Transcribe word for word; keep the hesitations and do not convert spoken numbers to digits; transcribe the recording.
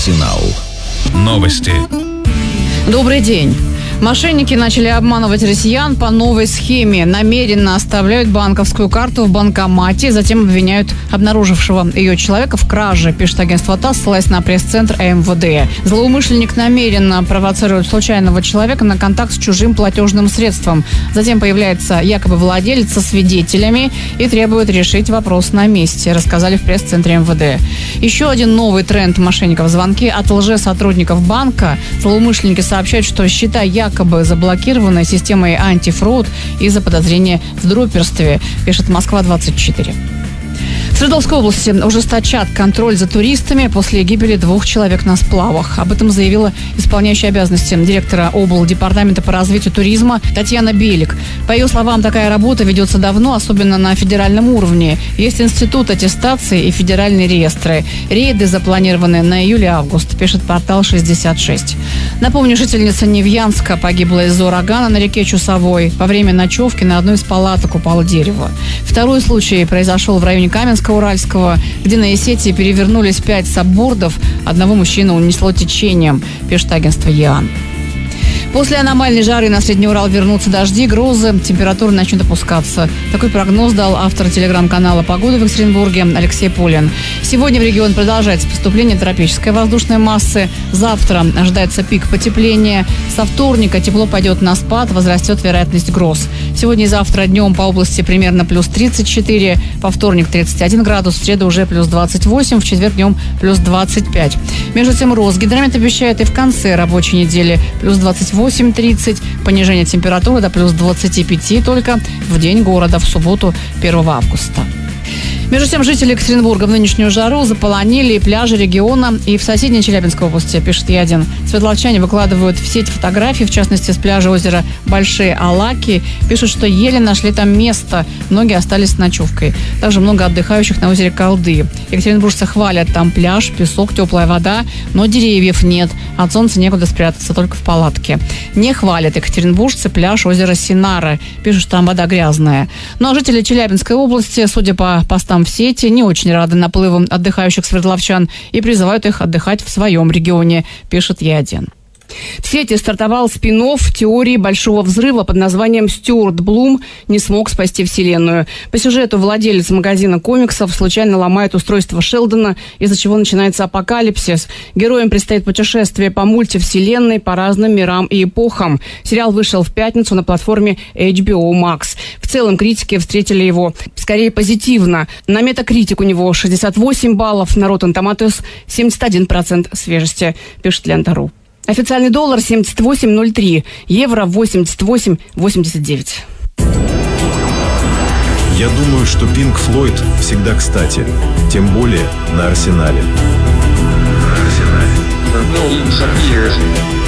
Арсенал. Новости. Добрый день. Мошенники начали обманывать россиян по новой схеме. Намеренно оставляют банковскую карту в банкомате, затем обвиняют обнаружившего ее человека в краже, пишет агентство ТАСС, ссылаясь на пресс-центр эм вэ дэ. Злоумышленник намеренно провоцирует случайного человека на контакт с чужим платежным средством. Затем появляется якобы владелец со свидетелями и требует решить вопрос на месте, рассказали в пресс-центре эм вэ дэ. Еще один новый тренд мошенников – звонки от лжесотрудников банка. Злоумышленники сообщают, что счета якобы якобы заблокированы системой антифрауд из-за подозрения в друперстве, пишет Москва двадцать четыре. В Свердловской области ужесточат контроль за туристами после гибели двух человек на сплавах. Об этом заявила исполняющая обязанности директора облдепартамента по развитию туризма Татьяна Белик. По ее словам, такая работа ведется давно, особенно на федеральном уровне. Есть институт аттестации и федеральные реестры. Рейды запланированы на июль-август, пишет портал шестьдесят шесть. Напомню, жительница Невьянска погибла из-за урагана на реке Чусовой. Во время ночевки на одной из палаток упало дерево. Второй случай произошел в районе Каменска-Уральского, где на Осетии перевернулись пять саббордов. Одного мужчину унесло течением, пишет агентство ЕАН. После аномальной жары на Средний Урал вернутся дожди, грозы, температура начнет опускаться. Такой прогноз дал автор телеграм-канала «Погода» в Екатеринбурге Алексей Полин. Сегодня в регион продолжается поступление тропической воздушной массы. Завтра ожидается пик потепления. Со вторника тепло пойдет на спад, возрастет вероятность гроз. Сегодня и завтра днем по области примерно плюс тридцать четыре, по вторник тридцать один градус, в среду уже плюс двадцать восемь, в четверг днем плюс двадцать пять. Между тем Росгидромет обещает и в конце рабочей недели плюс двадцать восемь тридцать, понижение температуры до плюс двадцать пять только в день города в субботу первого августа. Между тем, жители Екатеринбурга в нынешнюю жару заполонили пляжи региона и в соседней Челябинской области, пишет Ядин. Светловчане выкладывают в сеть фотографии, в частности, с пляжа озера Большие Алаки. Пишут, что еле нашли там место. Многие остались с ночевкой. Также много отдыхающих на озере Колды. Екатеринбуржцы хвалят, там пляж, песок, теплая вода, но деревьев нет. От солнца некуда спрятаться, только в палатке. Не хвалят екатеринбуржцы пляж озера Синара. Пишут, что там вода грязная. Ну а жители Челябинской области, судя по постам в сети, не очень рады наплывам отдыхающих свердловчан и призывают их отдыхать в своем регионе, пишет Ядин. В сети стартовал спин-офф теории Большого взрыва под названием «Стюарт Блум не смог спасти Вселенную». По сюжету владелец магазина комиксов случайно ломает устройство Шелдона, из-за чего начинается апокалипсис. Героям предстоит путешествие по мультивселенной, по разным мирам и эпохам. Сериал вышел в пятницу на платформе эйч би о Max. В целом критики встретили его скорее позитивно. На Metacritic у него шестьдесят восемь баллов, на Rotten Tomatoes семьдесят один процент свежести, пишет Лента.ру. Официальный доллар семьдесят восемь ноль три, евро восемьдесят восемь восемьдесят девять. Я думаю, что Pink Floyd всегда кстати, тем более на Арсенале.